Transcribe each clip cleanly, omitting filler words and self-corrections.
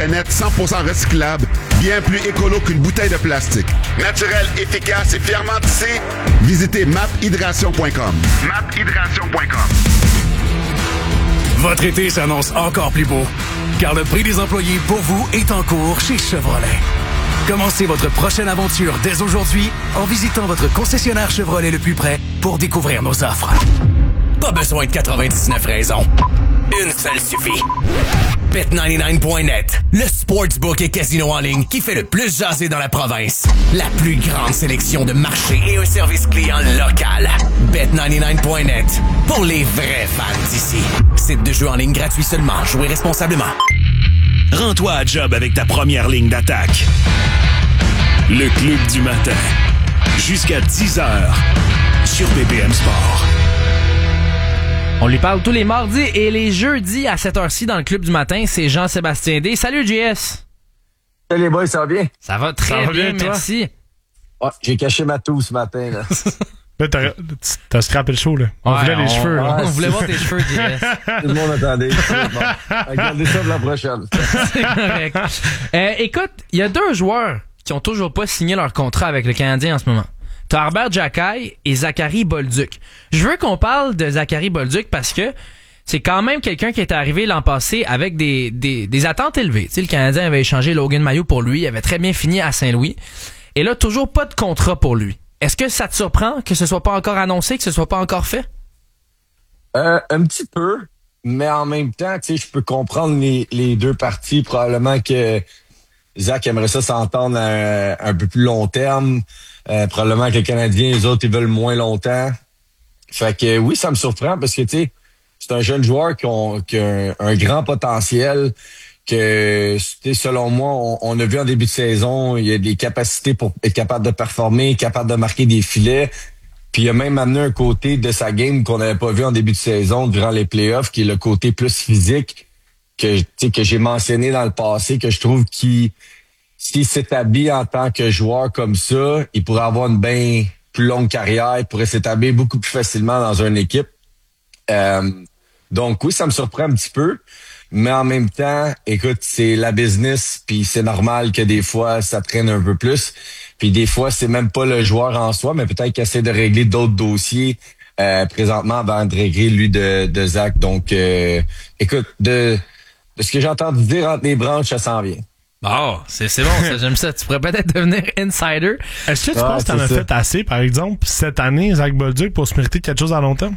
canettes 100% recyclables, bien plus écolo qu'une bouteille de plastique. Naturel, efficace et fièrement tissé, visitez maphydration.com. maphydration.com. Votre été s'annonce encore plus beau, car le prix des employés pour vous est en cours chez Chevrolet. Commencez votre prochaine aventure dès aujourd'hui en visitant votre concessionnaire Chevrolet le plus près pour découvrir nos offres. Pas besoin de 99 raisons. Une seule suffit. Bet99.net, le sportsbook et casino en ligne qui fait le plus jaser dans la province. La plus grande sélection de marchés et un service client local. Bet99.net, pour les vrais fans d'ici. Site de jeu en ligne gratuit seulement. Jouez responsablement. Rends-toi à job avec ta première ligne d'attaque. Le Club du matin. Jusqu'à 10h sur BPM Sport. On lui parle tous les mardis et les jeudis à cette heure-ci dans le Club du matin. C'est Jean-Sébastien D. Salut, JS! Salut les boys, ça va bien? Ça va très bien, merci. Ouais, j'ai caché ma toux ce matin, là. Là, t'as scrappé le show, là. On voulait les cheveux. On voulait voir tes cheveux, JS. Tout le monde attendait. Bon. Regardez ça pour la prochaine. C'est correct. Écoute, il y a 2 joueurs qui ont toujours pas signé leur contrat avec le Canadien en ce moment. T'as Arber Xhekaj et Zachary Bolduc. Je veux qu'on parle de Zachary Bolduc parce que c'est quand même quelqu'un qui est arrivé l'an passé avec des attentes élevées. Tu sais, le Canadien avait échangé Logan Mailloux pour lui, il avait très bien fini à Saint-Louis. Et là, toujours pas de contrat pour lui. Est-ce que ça te surprend que ce soit pas encore annoncé, que ce soit pas encore fait? Un petit peu, mais en même temps, tu sais, je peux comprendre les deux parties. Probablement que Zach aimerait ça s'entendre à un peu plus long terme. Probablement que les Canadiens, les autres, ils veulent moins longtemps. Fait que oui, ça me surprend parce que, tu sais, c'est un jeune joueur qui a un grand potentiel, que, selon moi, on a vu en début de saison, il y a des capacités pour être capable de performer, capable de marquer des filets. Puis il a même amené un côté de sa game qu'on n'avait pas vu en début de saison durant les playoffs, qui est le côté plus physique que j'ai mentionné dans le passé, que je trouve qu'il s'il s'établit en tant que joueur comme ça, il pourrait avoir une bien plus longue carrière, il pourrait s'établir beaucoup plus facilement dans une équipe. Donc oui, ça me surprend un petit peu, mais en même temps, écoute, c'est la business, puis c'est normal que des fois, ça traîne un peu plus. Puis des fois, c'est même pas le joueur en soi, mais peut-être qu'il essaie de régler d'autres dossiers présentement avant de régler lui de Zach. Donc, écoute, de ce que j'ai entendu dire entre les branches, ça s'en vient. Bon, c'est bon, ça, j'aime ça. Tu pourrais peut-être devenir insider. Est-ce que tu penses que t'en as fait assez, par exemple, cette année, Zach Bolduc, pour se mériter quelque chose à long terme?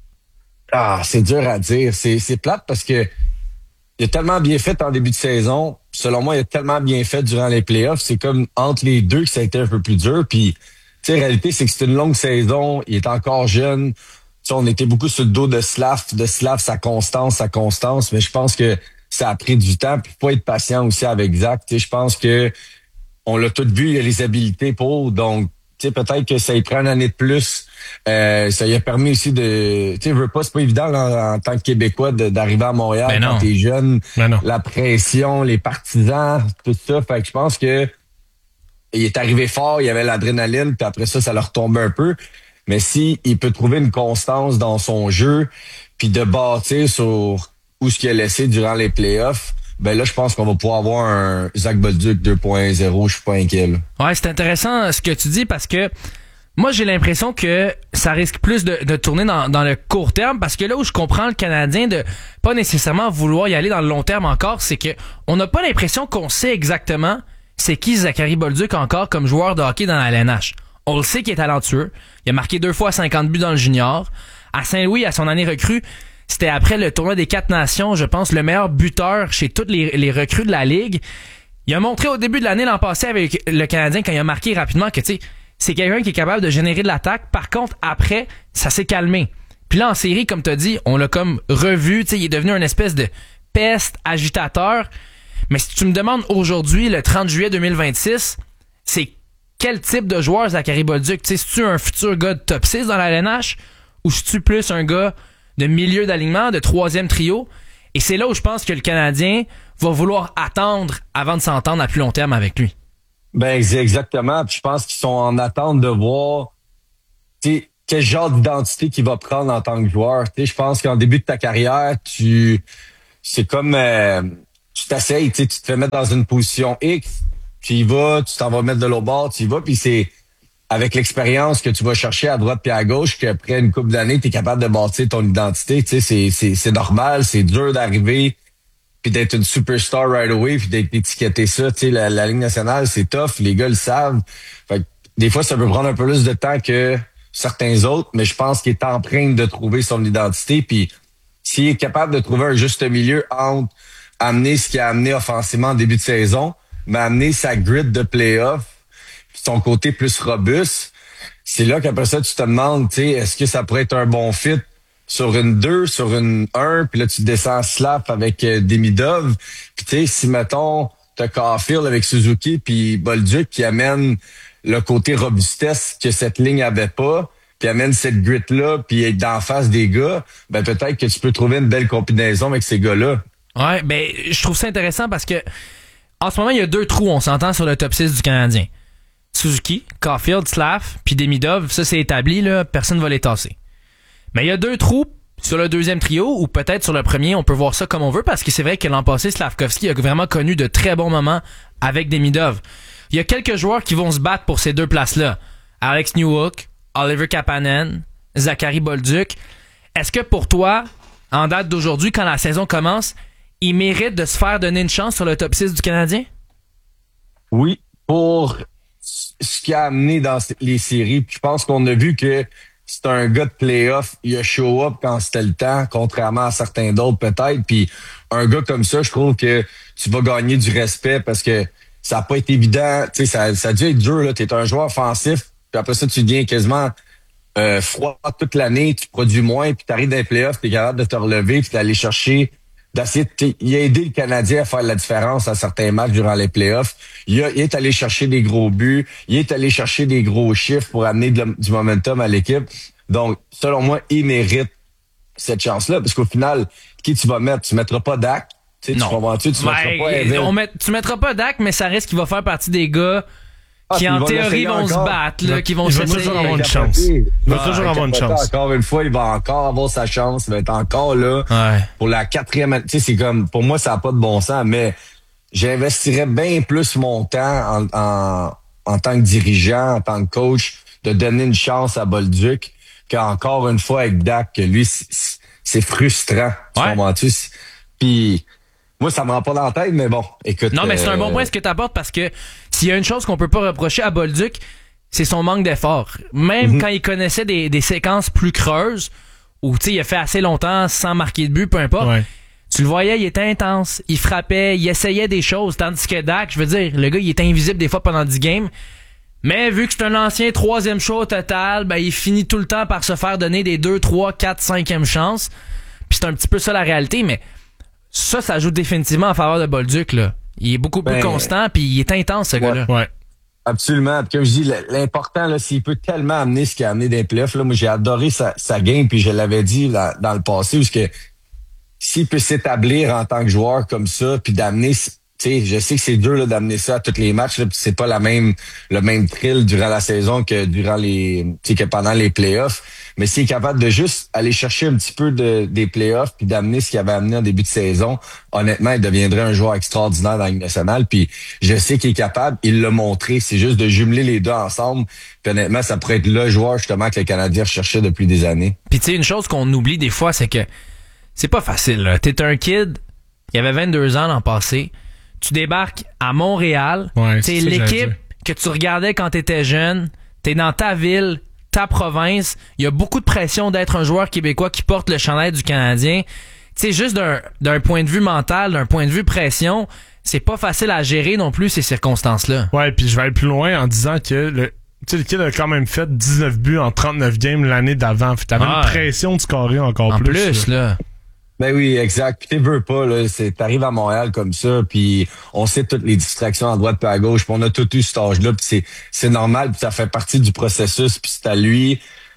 Ah, c'est dur à dire. C'est plate parce que il a tellement bien fait en début de saison. Selon moi, il a tellement bien fait durant les playoffs. C'est comme entre les deux que ça a été un peu plus dur. Puis, tu sais, la réalité, c'est que c'est une longue saison. Il est encore jeune. Tu sais, on était beaucoup sur le dos de Slav, sa constance. Mais je pense que ça a pris du temps. Puis, faut être patient aussi avec Zach. Tu sais, je pense que on l'a tout vu. Il a les habilités pour. Donc, tu sais, peut-être que ça lui prend une année de plus. Ça lui a permis aussi de... Tu sais, c'est pas évident là, en tant que Québécois d'arriver à Montréal quand t'es jeune. La pression, les partisans, tout ça. Fait que je pense que il est arrivé fort, il y avait l'adrénaline, puis après ça leur tombait un peu. Mais si il peut trouver une constance dans son jeu, puis de bâtir sur où ce qu'il a laissé durant les playoffs, ben là, je pense qu'on va pouvoir avoir un Zach Bolduc 2.0. Je suis pas inquiet, là. Ouais, c'est intéressant ce que tu dis parce que moi, j'ai l'impression que ça risque plus de tourner dans le court terme parce que là où je comprends le Canadien de pas nécessairement vouloir y aller dans le long terme encore, c'est que on n'a pas l'impression qu'on sait exactement c'est qui Zachary Bolduc encore comme joueur de hockey dans la LNH. On le sait qu'il est talentueux. Il a marqué 2 fois 50 buts dans le junior. À Saint-Louis, à son année recrue, c'était après le tournoi des 4 nations, je pense, le meilleur buteur chez toutes les recrues de la Ligue. Il a montré au début de l'année l'an passé avec le Canadien quand il a marqué rapidement que, tu sais, c'est quelqu'un qui est capable de générer de l'attaque. Par contre, après, ça s'est calmé. Puis là, en série, comme t'as dit, on l'a comme revu. Tu sais, il est devenu une espèce de peste agitateur. Mais si tu me demandes aujourd'hui, le 30 juillet 2026, c'est quel type de joueur Zachary Bolduc? Tu sais, c'est-tu un futur gars de top 6 dans la LNH? Ou c'est-tu plus un gars de milieu d'alignement, de 3e trio? Et c'est là où je pense que le Canadien va vouloir attendre avant de s'entendre à plus long terme avec lui. Ben exactement. Puis je pense qu'ils sont en attente de voir quel genre d'identité qu'il va prendre en tant que joueur. Je pense qu'en début de ta carrière, c'est comme tu t'essayes, tu te fais mettre dans une position X, tu y vas, tu t'en vas mettre de l'autre bord, tu y vas, puis c'est avec l'expérience que tu vas chercher à droite puis à gauche qu'après une couple d'années, tu es capable de bâtir ton identité. Tu sais, c'est normal, c'est dur d'arriver puis d'être une superstar right away puis d'être étiqueté ça. Tu sais, la Ligue nationale, c'est tough, les gars le savent. Fait que, des fois, ça peut prendre un peu plus de temps que certains autres, mais je pense qu'il est en train de trouver son identité. Puis s'il est capable de trouver un juste milieu entre amener ce qu'il a amené offensivement en début de saison, mais amener sa grid de playoff, son côté plus robuste, c'est là qu'après ça, tu te demandes, tu sais, est-ce que ça pourrait être un bon fit sur une 2, sur une 1, puis là, tu descends en slap avec Demidov. Puis tu sais, si, mettons, t'as Caulfield avec Suzuki puis Bolduc qui amène le côté robustesse que cette ligne avait pas, puis amène cette grit-là, puis être d'en face des gars, ben peut-être que tu peux trouver une belle combinaison avec ces gars-là. Ouais, ben je trouve ça intéressant parce que en ce moment, il y a 2 trous, on s'entend, sur le top 6 du Canadien. Suzuki, Caulfield, Slav, puis Demidov, ça c'est établi, là, personne ne va les tasser. Mais il y a 2 trous sur le deuxième trio, ou peut-être sur le premier, on peut voir ça comme on veut, parce que c'est vrai que l'an passé, Slavkovski a vraiment connu de très bons moments avec Demidov. Il y a quelques joueurs qui vont se battre pour ces 2 places-là. Alex Newhook, Oliver Kapanen, Zachary Bolduc. Est-ce que pour toi, en date d'aujourd'hui, quand la saison commence, il mérite de se faire donner une chance sur le top 6 du Canadien? Oui, pour ce qu'il a amené dans les séries. Puis je pense qu'on a vu que c'est un gars de playoff. Il a show up quand c'était le temps, contrairement à certains d'autres peut-être. Puis un gars comme ça, je trouve que tu vas gagner du respect parce que ça n'a pas été évident. Tu sais, ça a dû être dur. Là. Tu es un joueur offensif. Puis après ça, tu deviens quasiment froid toute l'année. Tu produis moins. Puis tu arrives dans les playoffs. Tu es capable de te relever puis d'aller chercher d'essayer il a aidé le Canadien à faire la différence à certains matchs durant les playoffs. Il est allé chercher des gros buts. Il est allé chercher des gros chiffres pour amener du momentum à l'équipe. Donc, selon moi, il mérite cette chance-là. Parce qu'au final, qui tu vas mettre? Tu mettras pas Dak. Tu sais, non. Tu mettras pas Evan. Tu mettras pas Dak, mais ça risque qu'il va faire partie des gars qui, en théorie, vont se battre, là, qui vont il va toujours avoir une chance. Il va toujours avoir une chance. Encore une fois, il va encore avoir sa chance. Il va être encore là pour la 4e année. Tu sais, c'est comme, pour moi, ça n'a pas de bon sens, mais j'investirais bien plus mon temps en tant que dirigeant, en tant que coach, de donner une chance à Bolduc qu'encore une fois avec Dak, que lui, c'est frustrant. Tu comprends-tu? Puis, moi, ça me rend pas dans la tête, mais bon, écoute. Non, mais c'est un bon point ce que tu apportes parce que s'il y a une chose qu'on peut pas reprocher à Bolduc, c'est son manque d'effort. Même quand il connaissait des séquences plus creuses, où tu sais, il a fait assez longtemps sans marquer de but, peu importe. Tu le voyais, il était intense, il frappait, il essayait des choses, tandis que Dak, je veux dire, le gars, il était invisible des fois pendant 10 games. Mais vu que c'est un ancien 3e choix au total, ben il finit tout le temps par se faire donner des 2, 3, 4, 5e chances. Puis c'est un petit peu ça la réalité, mais ça joue définitivement en faveur de Bolduc, là. Il est beaucoup plus constant, puis il est intense, ce gars-là. Ouais. Absolument. Puis comme je dis, l'important, là, s'il peut tellement amener ce qu'il a amené des playoffs, là, moi, j'ai adoré sa game, puis je l'avais dit dans le passé, parce que s'il peut s'établir en tant que joueur comme ça, puis d'amener, tu sais, je sais que c'est dur là, d'amener ça à tous les matchs, là, puis c'est pas le même thrill durant la saison que durant que pendant les playoffs. Mais s'il est capable de juste aller chercher un petit peu des playoffs puis d'amener ce qu'il avait amené en début de saison, honnêtement, il deviendrait un joueur extraordinaire dans la Ligue nationale. Puis je sais qu'il est capable, il l'a montré. C'est juste de jumeler les deux ensemble. Puis honnêtement, ça pourrait être le joueur justement que les Canadiens recherchaient depuis des années. Puis tu sais, une chose qu'on oublie des fois, c'est que c'est pas facile, là. T'es un kid, il avait 22 ans l'an passé. Tu débarques à Montréal. C'est l'équipe que tu regardais quand t'étais jeune. T'es dans ta ville, ta province. Il y a beaucoup de pression d'être un joueur québécois qui porte le chandail du Canadien. Tu sais, juste d'un point de vue mental, d'un point de vue pression, c'est pas facile à gérer non plus ces circonstances-là. Ouais, puis je vais aller plus loin en disant que le kid a quand même fait 19 buts en 39 games l'année d'avant. T'avais une pression de scorer encore plus. En plus, là. Ben oui, exact. Puis tu veux pas, là, t'arrives à Montréal comme ça, puis on sait toutes les distractions à droite et à gauche, puis on a tout eu cet âge-là, puis c'est normal, puis ça fait partie du processus, puis c'est à lui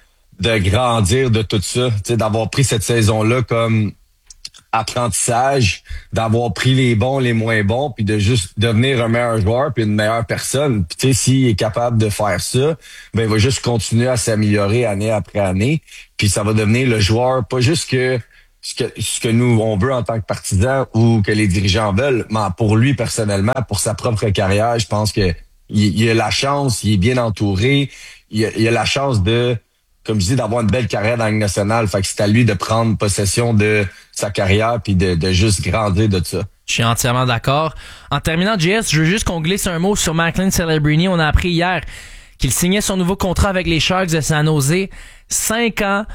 de grandir de tout ça, tu sais, d'avoir pris cette saison-là comme apprentissage, d'avoir pris les bons, les moins bons, puis de juste devenir un meilleur joueur, puis une meilleure personne. Puis tu sais, s'il est capable de faire ça, ben il va juste continuer à s'améliorer année après année, puis ça va devenir le joueur, pas juste que ce que nous, on veut en tant que partisans ou que les dirigeants veulent. Mais pour lui, personnellement, pour sa propre carrière, je pense que il a la chance, il est bien entouré, il a la chance de, comme je dis, d'avoir une belle carrière dans la Ligue nationale. Fait que c'est à lui de prendre possession de sa carrière puis de juste grandir de ça. Je suis entièrement d'accord. En terminant, JS, je veux juste qu'on glisse un mot sur Macklin Celebrini. On a appris hier qu'il signait son nouveau contrat avec les Sharks de San Jose. 5 ans,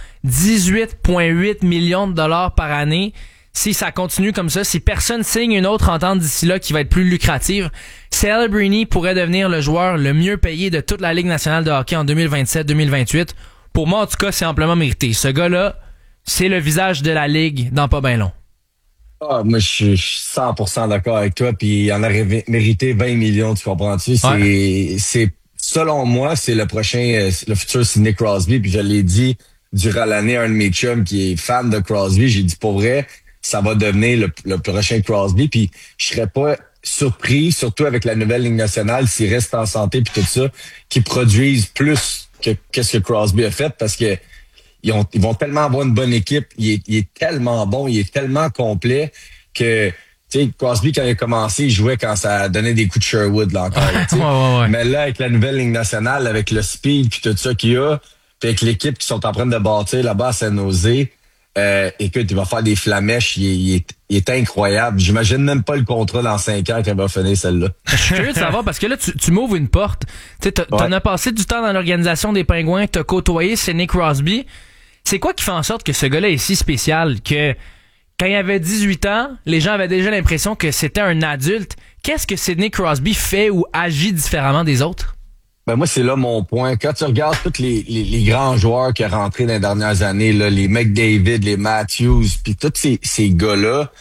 18,8 millions de dollars par année. Si ça continue comme ça, si personne signe une autre entente d'ici là qui va être plus lucrative, Celebrini pourrait devenir le joueur le mieux payé de toute la Ligue nationale de hockey en 2027-2028. Pour moi, en tout cas, c'est amplement mérité. Ce gars-là, c'est le visage de la Ligue dans pas bien long. Ah, moi, je suis 100% d'accord avec toi, puis il en aurait mérité 20 millions, tu comprends-tu? C'est selon moi, c'est le futur, c'est Nick Crosby, puis je l'ai dit durant l'année à un de mes chums qui est fan de Crosby, j'ai dit pour vrai, ça va devenir le prochain Crosby, puis je serais pas surpris, surtout avec la nouvelle Ligue nationale, s'il reste en santé puis tout ça, qu'ils produisent plus que qu'est-ce que Crosby a fait, parce que ils vont tellement avoir une bonne équipe, il est tellement bon, il est tellement complet que, tu sais, Crosby, quand il a commencé, il jouait quand ça donnait des coups de Sherwood, là, encore. Ouais. Mais là, avec la nouvelle Ligue nationale, avec le speed puis tout ça qu'il y a, puis avec l'équipe qui sont en train de bâtir là-bas à San Jose, écoute, il va faire des flamèches, il est incroyable. J'imagine même pas le contrat dans 5 ans qu'elle va finir celle-là. Je suis curieux de savoir, parce que là, tu m'ouvres une porte. Tu sais, t'en as passé du temps dans l'organisation des Pingouins, t'as côtoyé Sidney Crosby. C'est quoi qui fait en sorte que ce gars-là est si spécial que quand il avait 18 ans, les gens avaient déjà l'impression que c'était un adulte? Qu'est-ce que Sidney Crosby fait ou agit différemment des autres? Ben moi, c'est là mon point. Quand tu regardes tous les grands joueurs qui sont rentrés dans les dernières années, là, les McDavid, les Matthews, puis tous ces gars-là,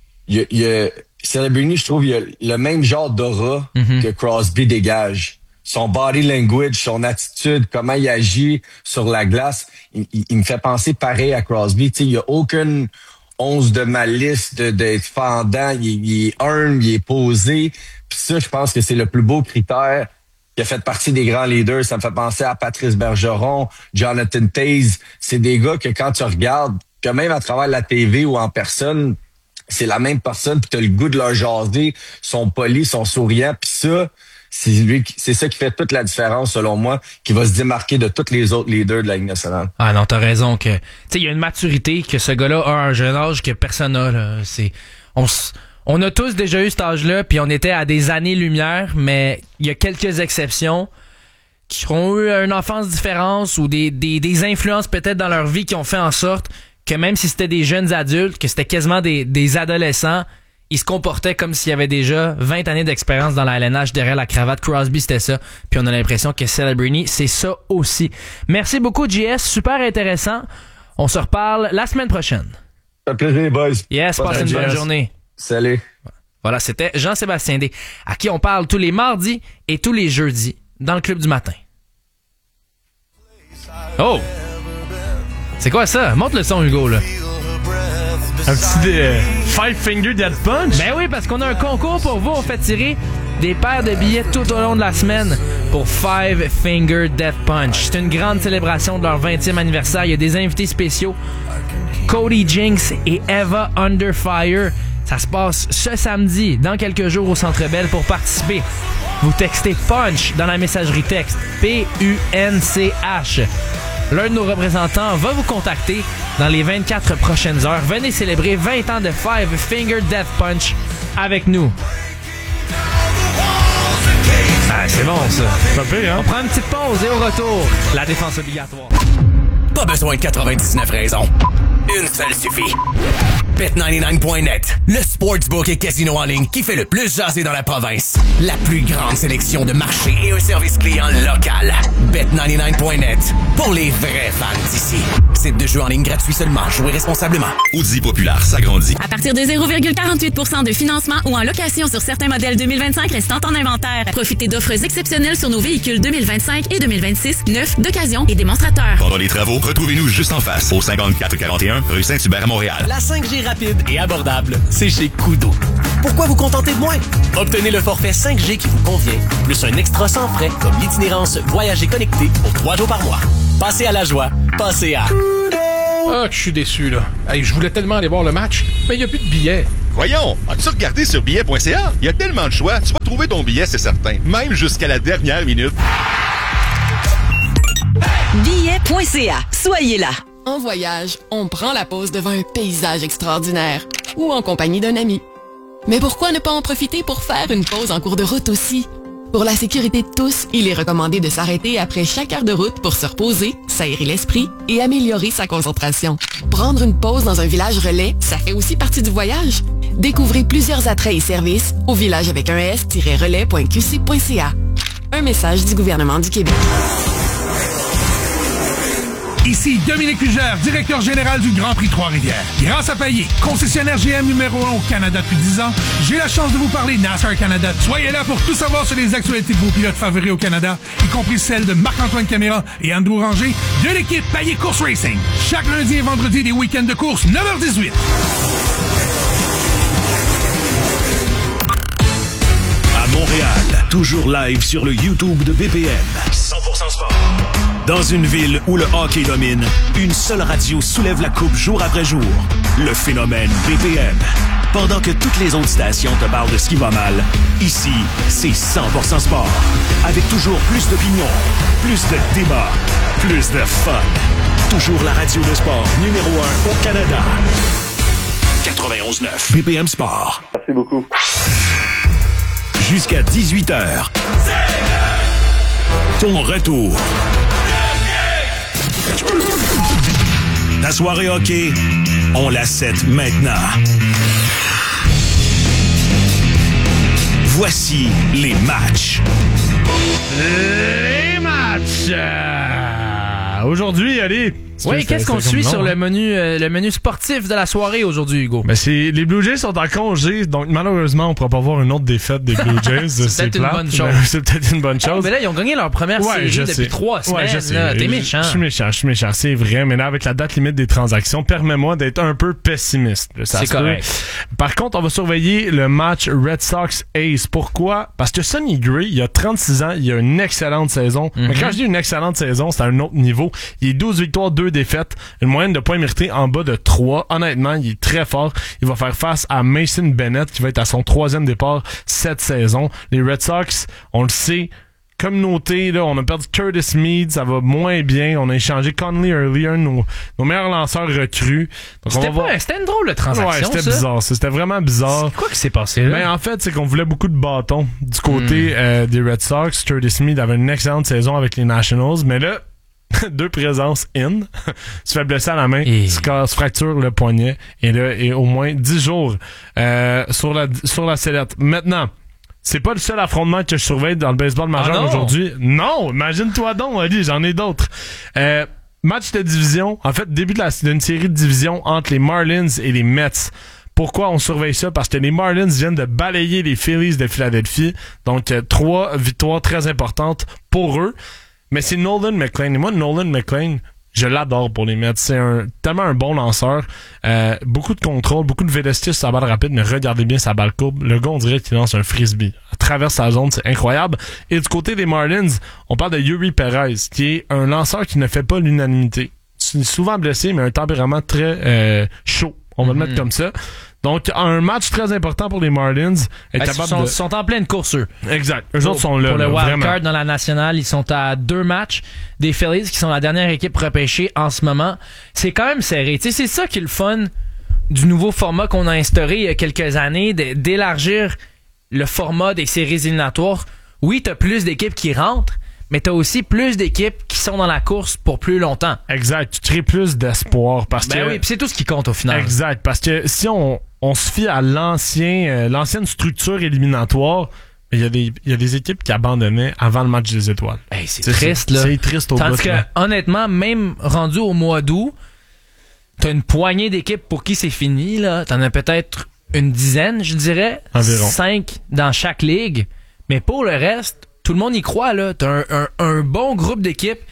Celebrini, je trouve, il a le même genre d'aura que Crosby dégage. Son body language, son attitude, comment il agit sur la glace, il me fait penser pareil à Crosby. Tu sais, il y a aucune once de malice d'être fendant, il est humble, il est posé. Puis ça, je pense que c'est le plus beau critère qui a fait partie des grands leaders. Ça me fait penser à Patrice Bergeron, Jonathan Toews. C'est des gars que quand tu regardes, que même à travers la TV ou en personne, c'est la même personne, puis t'as le goût de leur jaser, sont polis, sont souriants, puis ça, c'est ça qui fait toute la différence, selon moi, qui va se démarquer de tous les autres leaders de la Ligue nationale. Ah non, t'as raison que, tu sais, il y a une maturité que ce gars-là a à un jeune âge que personne n'a, là. On a tous déjà eu cet âge-là, puis on était à des années-lumière, mais il y a quelques exceptions qui ont eu une enfance différente ou des influences peut-être dans leur vie qui ont fait en sorte que même si c'était des jeunes adultes, que c'était quasiment des adolescents, ils se comportaient comme s'il y avait déjà 20 années d'expérience dans la LNH derrière la cravate. Crosby, c'était ça. Puis on a l'impression que Celebrini, c'est ça aussi. Merci beaucoup, JS. Super intéressant. On se reparle la semaine prochaine. Ça fait plaisir, boys. Yes, passe une bonne journée. Salut. Voilà, c'était Jean-Sébastien D, à qui on parle tous les mardis et tous les jeudis dans le Club du matin. Oh! C'est quoi ça? Montre le son, Hugo, là. Un petit Five Finger Death Punch? Ben oui, parce qu'on a un concours pour vous. On fait tirer des paires de billets tout au long de la semaine pour Five Finger Death Punch. C'est une grande célébration de leur 20e anniversaire. Il y a des invités spéciaux. Cody Jinks et Eva Under Fire. Ça se passe ce samedi, dans quelques jours, au Centre Bell. Pour participer, vous textez PUNCH dans la messagerie texte. PUNCH. L'un de nos représentants va vous contacter dans les 24 prochaines heures. Venez célébrer 20 ans de Five Finger Death Punch avec nous. Ah, c'est bon, ça. Pas pire, hein? On prend une petite pause et au retour, la défense obligatoire. Pas besoin de 99 raisons. Une seule suffit. Bet99.net, le sportsbook et casino en ligne qui fait le plus jaser dans la province. La plus grande sélection de marchés et un service client local. Bet99.net, pour les vrais fans d'ici. Site de jeu en ligne gratuit seulement. Jouez responsablement. Audi Populaire s'agrandit. À partir de 0,48% de financement ou en location sur certains modèles 2025 restant en inventaire. Profitez d'offres exceptionnelles sur nos véhicules 2025 et 2026, neufs, d'occasion et démonstrateurs. Pendant les travaux, retrouvez-nous juste en face, au 5441 rue Saint-Hubert à Montréal. La 5G rapide et abordable, c'est chez Kudo. Pourquoi vous contenter de moins? Obtenez le forfait 5G qui vous convient, plus un extra sans frais comme l'itinérance Voyager connecté pour 3 jours par mois. Passez à la joie, passez à Kudo. Ah, que je suis déçu, là. Hey, je voulais tellement aller voir le match, mais il n'y a plus de billets. Voyons, as-tu regardé sur billet.ca? Il y a tellement de choix, tu vas trouver ton billet, c'est certain. Même jusqu'à la dernière minute. Billet.ca. Soyez là. En voyage, on prend la pause devant un paysage extraordinaire ou en compagnie d'un ami. Mais pourquoi ne pas en profiter pour faire une pause en cours de route aussi? Pour la sécurité de tous, il est recommandé de s'arrêter après chaque heure de route pour se reposer, s'aérer l'esprit et améliorer sa concentration. Prendre une pause dans un village relais, ça fait aussi partie du voyage. Découvrez plusieurs attraits et services au village avec un s-relais.qc.ca. Un message du gouvernement du Québec. Ici Dominique Hugère, directeur général du Grand Prix Trois-Rivières. Grâce à Payet, concessionnaire GM numéro 1 au Canada depuis 10 ans, j'ai la chance de vous parler NASCAR Canada. Soyez là pour tout savoir sur les actualités de vos pilotes favoris au Canada, y compris celles de Marc-Antoine Caméra et Andrew Ranger de l'équipe Payet Course Racing. Chaque lundi et vendredi des week-ends de course, 9h18. À Montréal, toujours live sur le YouTube de BPM. 100% sport. Dans une ville où le hockey domine, une seule radio soulève la coupe jour après jour. Le phénomène BPM. Pendant que toutes les autres stations te parlent de ce qui va mal, ici, c'est 100% sport. Avec toujours plus d'opinions, plus de débats, plus de fun. Toujours la radio de sport numéro 1 au Canada. 91.9 BPM Sport. Merci beaucoup. Jusqu'à 18h. Ton retour. Ta soirée hockey, on la set maintenant. Voici les matchs. Les matchs! Aujourd'hui, allez. Oui, qu'est-ce qu'on suit sur le menu sportif de la soirée aujourd'hui, Hugo? Ben les Blue Jays sont en congé, donc malheureusement, on pourra pas voir une autre défaite des Blue Jays. C'est peut-être une bonne chose. C'est peut-être une bonne chose. Mais là, ils ont gagné leur première série depuis 3 semaines. Je sais. Là. T'es méchant. Je suis méchant, c'est vrai. Mais là, avec la date limite des transactions, permets-moi d'être un peu pessimiste. C'est correct. Par contre, on va surveiller le match Red Sox-Ace. Pourquoi? Parce que Sonny Gray, il a 36 ans, il a une excellente saison. Mais quand je dis une excellente saison, c'est à un autre niveau. Il est 12 victoires, 2 défaites, une moyenne de points mérités en bas de 3. Honnêtement, il est très fort. Il va faire face à Mason Bennett, qui va être à son 3e départ cette saison. Les Red Sox, on le sait, comme noté, là, on a perdu Curtis Mead, ça va moins bien. On a échangé Conley Early, un de nos meilleurs lanceurs recrues. Donc c'était une drôle de transaction. Ouais, c'était bizarre. C'était vraiment bizarre. C'est quoi qui s'est passé là? Ben, en fait, c'est qu'on voulait beaucoup de bâtons du côté des Red Sox. Curtis Mead avait une excellente saison avec les Nationals, mais là, 2 présences se fait blesser à la main, se fracture le poignet et là, et au moins 10 jours sur la sellette. Maintenant, c'est pas le seul affrontement que je surveille dans le baseball majeur aujourd'hui. Non, imagine-toi donc, Ali, j'en ai d'autres. Match de division, en fait, début d'une série de division entre les Marlins et les Mets. Pourquoi on surveille ça? Parce que les Marlins viennent de balayer les Phillies de Philadelphie. Donc, 3 victoires très importantes pour eux. Mais c'est Nolan McLean. Et moi, Nolan McLean, je l'adore pour les Mets. C'est tellement un bon lanceur. Beaucoup de contrôle, beaucoup de vélocité sur sa balle rapide, mais regardez bien sa balle courbe. Le gars, on dirait qu'il lance un frisbee. À travers sa zone, c'est incroyable. Et du côté des Marlins, on parle de Yuri Perez, qui est un lanceur qui ne fait pas l'unanimité. Il est souvent blessé, mais un tempérament très chaud. On va le mettre comme ça. Donc, un match très important pour les Marlins. Ils sont en pleine course, eux. Exact. Eux autres sont là. Pour le wildcard dans la nationale, ils sont à 2 matchs des Phillies, qui sont la dernière équipe repêchée en ce moment. C'est quand même serré. Tu sais, c'est ça qui est le fun du nouveau format qu'on a instauré il y a quelques années, d'élargir le format des séries éliminatoires. Oui, t'as plus d'équipes qui rentrent, mais t'as aussi plus d'équipes qui sont dans la course pour plus longtemps. Exact. Tu crées plus d'espoir parce que... oui, puis c'est tout ce qui compte au final. Exact. Parce que si on se fie à l'ancienne structure éliminatoire, il y a des équipes qui abandonnaient avant le match des étoiles. Hey, c'est triste, là. C'est triste au bout. Tandis que, honnêtement, même rendu au mois d'août, t'as une poignée d'équipes pour qui c'est fini, là. T'en as peut-être une dizaine, je dirais. Environ. 5 dans chaque ligue. Mais pour le reste, tout le monde y croit, là. T'as un bon groupe d'équipes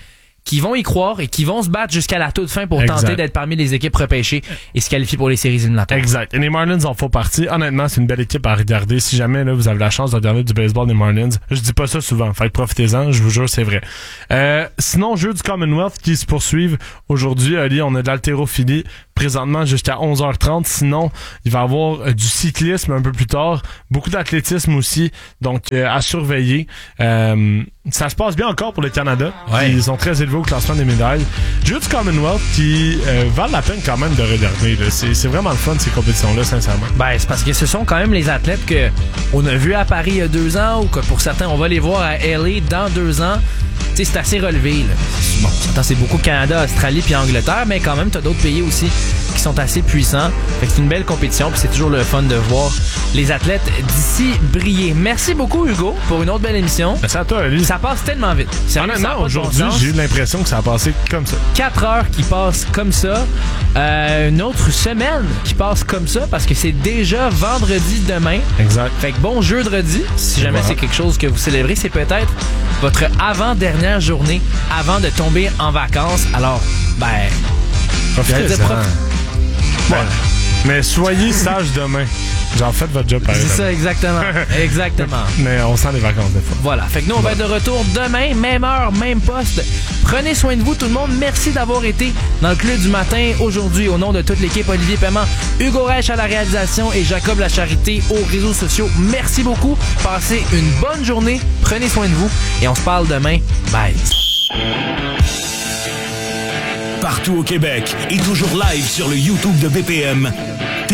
qui vont y croire et qui vont se battre jusqu'à la toute fin pour tenter d'être parmi les équipes repêchées et se qualifier pour les séries éliminatoires. Exact. Et les Marlins en font partie. Honnêtement, c'est une belle équipe à regarder. Si jamais là, vous avez la chance de regarder du baseball des Marlins, je dis pas ça souvent. Fait que profitez-en, je vous jure, c'est vrai. Sinon, jeu du Commonwealth qui se poursuivent aujourd'hui. Ali, on a de l'haltérophilie présentement jusqu'à 11h30. Sinon, il va y avoir du cyclisme un peu plus tard. Beaucoup d'athlétisme aussi. Donc, à surveiller. Ça se passe bien encore pour le Canada. Ouais. Ils sont très élevés au classement des médailles. Jeux du Commonwealth qui valent la peine quand même de regarder. Là. C'est vraiment le fun, ces compétitions-là, sincèrement. Ben, c'est parce que ce sont quand même les athlètes qu'on a vus à Paris il y a 2 ans ou que pour certains, on va les voir à LA dans 2 ans. T'sais, c'est assez relevé. Là. Bon, c'est beaucoup Canada, Australie puis Angleterre, mais quand même, t'as d'autres pays aussi qui sont assez puissants. Fait que c'est une belle compétition puis c'est toujours le fun de voir les athlètes d'ici briller. Merci beaucoup, Hugo, pour une autre belle émission. Merci à toi, Ali. Ça passe tellement vite. Honnêtement, aujourd'hui, j'ai eu l'impression que ça a passé comme ça. 4 heures qui passent comme ça. Une autre semaine qui passe comme ça parce que c'est déjà vendredi demain. Exact. Fait que bon jeudi. Si jamais c'est quelque chose que vous célébrez, c'est peut-être votre avant-dernière journée avant de tomber en vacances. Alors, profitez-en. Voilà. Mais soyez sages demain. Genre, faites votre job pareil. C'est ça, exactement. Exactement. Mais on sent les vacances des fois. Voilà. Fait que nous, on va être de retour demain, même heure, même poste. Prenez soin de vous, tout le monde. Merci d'avoir été dans le club du matin aujourd'hui. Au nom de toute l'équipe, Olivier Paiement, Hugo Reich à la réalisation et Jacob Lacharité aux réseaux sociaux. Merci beaucoup. Passez une bonne journée. Prenez soin de vous et on se parle demain. Bye. Partout au Québec et toujours live sur le YouTube de BPM.